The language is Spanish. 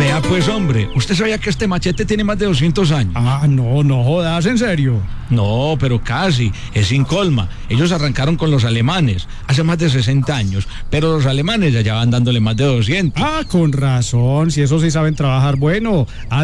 Vea pues, hombre, ¿usted sabía que este machete tiene más de 200 años? Ah, no, no jodas, ¿en serio? No, pero casi, es sin colma. Ellos arrancaron con los alemanes hace más de 60 años, pero los alemanes ya van dándole más de 200. Ah, con razón, si eso sí saben trabajar bueno.